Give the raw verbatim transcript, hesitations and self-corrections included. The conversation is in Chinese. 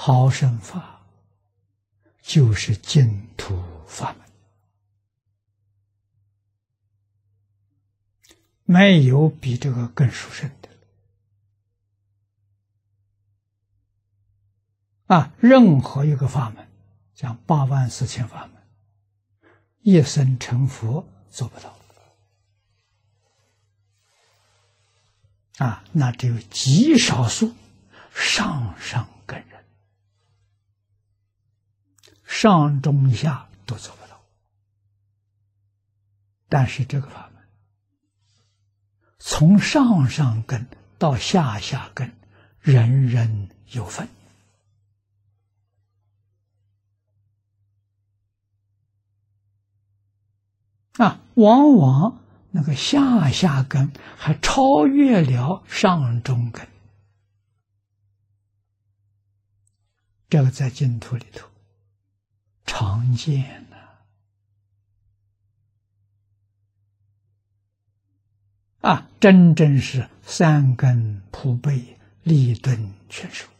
好生法就是净土法门，没有比这个更殊胜的啊！任何一个法门，像八万四千法门，一生成佛做不到啊！那只有极少数上上根人，上中下都做不到。但是这个法门，从上上根到下下根，人人有份啊！往往那个下下根还超越了上中根，这个在净土里头常见的啊，真正是三根普被，立顿全收